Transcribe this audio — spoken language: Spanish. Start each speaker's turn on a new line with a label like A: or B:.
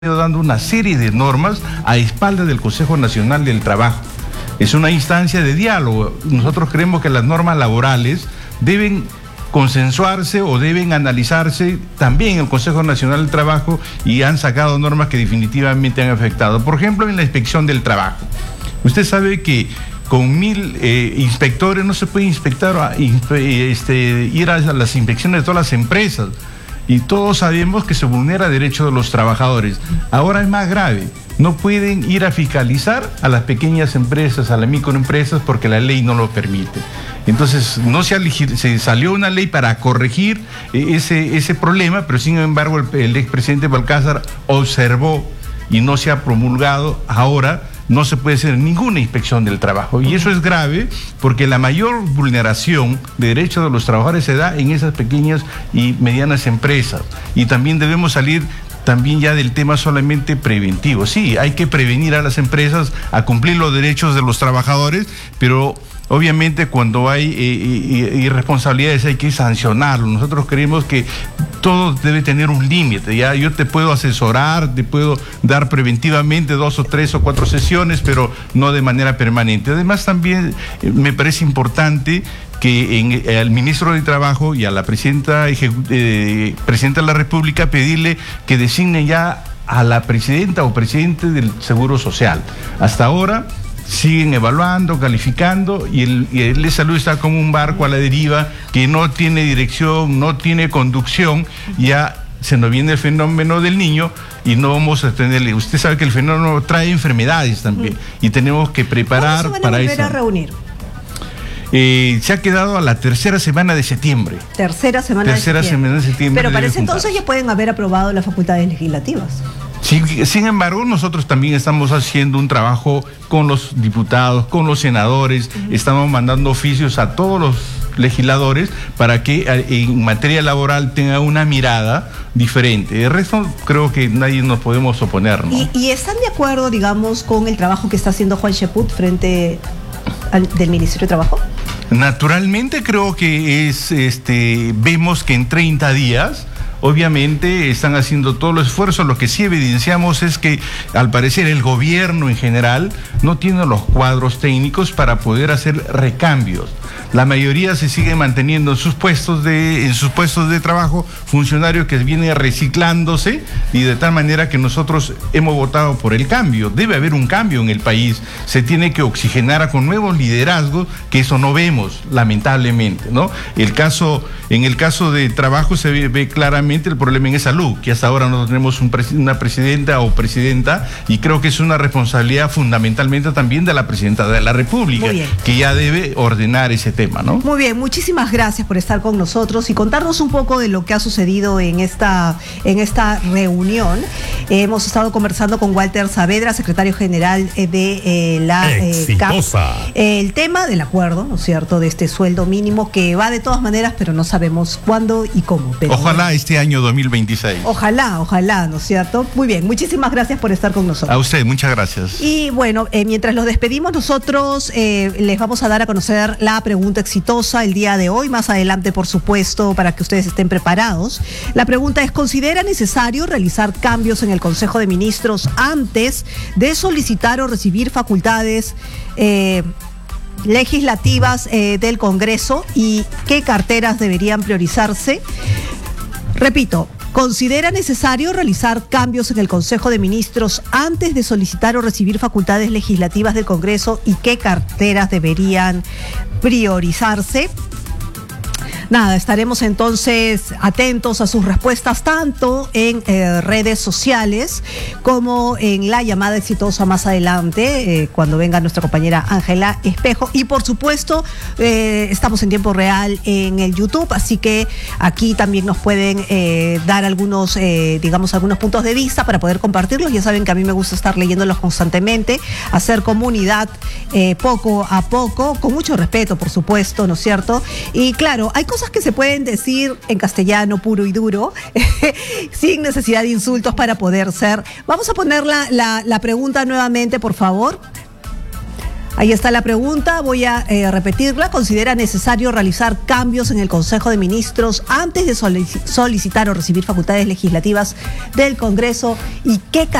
A: dando una serie de normas a espaldas del Consejo Nacional del Trabajo. Es una instancia de diálogo. Nosotros creemos que las normas laborales deben consensuarse o deben analizarse también en el Consejo Nacional del Trabajo, y han sacado normas que definitivamente han afectado. Por ejemplo, en la inspección del trabajo. Usted sabe que con 1000 inspectores no se puede ir a las inspecciones de todas las empresas. Y todos sabemos que se vulnera el derecho de los trabajadores. Ahora es más grave. No pueden ir a fiscalizar a las pequeñas empresas, a las microempresas, porque la ley no lo permite. Entonces, se salió una ley para corregir ese problema, pero sin embargo el expresidente Balcázar observó y no se ha promulgado. Ahora no se puede hacer ninguna inspección del trabajo. Y eso es grave, porque la mayor vulneración de derechos de los trabajadores se da en esas pequeñas y medianas empresas. Y también debemos salir ya del tema solamente preventivo. Sí, hay que prevenir a las empresas a cumplir los derechos de los trabajadores, pero obviamente cuando hay irresponsabilidades hay que sancionarlo. Nosotros creemos que todo debe tener un límite. Ya yo te puedo asesorar, te puedo dar preventivamente 2 o 3 o 4 sesiones, pero no de manera permanente. Además, también me parece importante que al ministro de Trabajo y a la presidenta de la República pedirle que designe ya a la presidenta o presidente del Seguro Social. Hasta ahora siguen evaluando, calificando, y el de salud está como un barco a la deriva que no tiene dirección, no tiene conducción. Ya se nos viene el fenómeno del niño y no vamos a tenerle. Usted sabe que el fenómeno trae enfermedades también, y tenemos que preparar para eso. ¿Cuándo se van a volver a reunir? Se ha quedado a la tercera semana de septiembre.
B: Tercera semana de septiembre. Pero para ese entonces ya pueden haber aprobado las facultades legislativas.
A: Sin embargo, nosotros también estamos haciendo un trabajo con los diputados, con los senadores. Estamos mandando oficios a todos los legisladores para que en materia laboral tenga una mirada diferente. El resto creo que nadie nos podemos oponer, ¿no?
B: ¿Y están de acuerdo, digamos, con el trabajo que está haciendo Juan Cheput frente del Ministerio de Trabajo?
A: Naturalmente creo que vemos que en 30 días obviamente están haciendo todo el esfuerzo. Lo que sí evidenciamos es que al parecer el gobierno en general no tiene los cuadros técnicos para poder hacer recambios. La mayoría se sigue manteniendo en sus puestos de trabajo, funcionarios que vienen reciclándose, y de tal manera que nosotros hemos votado por el cambio. Debe haber un cambio en el país, se tiene que oxigenar con nuevos liderazgos, que eso no vemos, lamentablemente, ¿no? En el caso de trabajo se ve claramente el problema en salud, que hasta ahora no tenemos una presidenta o presidenta, y creo que es una responsabilidad fundamentalmente también de la presidenta de la República, que ya debe ordenar ese tema, ¿no?
B: Muy bien, muchísimas gracias por estar con nosotros y contarnos un poco de lo que ha sucedido en esta reunión. Hemos estado conversando con Walter Saavedra, secretario general de la
C: Exitosa.
B: El tema del acuerdo, ¿no es cierto?, de este sueldo mínimo, que va de todas maneras, pero no sabemos cuándo y cómo. Pero
A: ojalá este año 2026.
B: Ojalá, ¿no es cierto? Muy bien, muchísimas gracias por estar con nosotros.
A: A usted, muchas gracias.
B: Y bueno, mientras los despedimos, nosotros les vamos a dar a conocer la pregunta exitosa el día de hoy, más adelante, por supuesto, para que ustedes estén preparados. La pregunta es: ¿considera necesario realizar cambios en el Consejo de Ministros antes de solicitar o recibir facultades legislativas del Congreso, y qué carteras deberían priorizarse? Repito, ¿considera necesario realizar cambios en el Consejo de Ministros antes de solicitar o recibir facultades legislativas del Congreso, y qué carteras deberían priorizarse? Nada, estaremos entonces atentos a sus respuestas, tanto en redes sociales como en la llamada exitosa más adelante, cuando venga nuestra compañera Ángela Espejo. Y por supuesto, estamos en tiempo real en el YouTube, así que aquí también nos pueden dar algunos puntos de vista para poder compartirlos. Ya saben que a mí me gusta estar leyéndolos constantemente, hacer comunidad poco a poco, con mucho respeto, por supuesto, ¿no es cierto? Y claro, hay cosas que se pueden decir en castellano puro y duro, sin necesidad de insultos, para poder ser. Vamos a poner la pregunta nuevamente, por favor. Ahí está la pregunta, voy a repetirla. ¿Considera necesario realizar cambios en el Consejo de Ministros antes de solicitar o recibir facultades legislativas del Congreso? ¿Y qué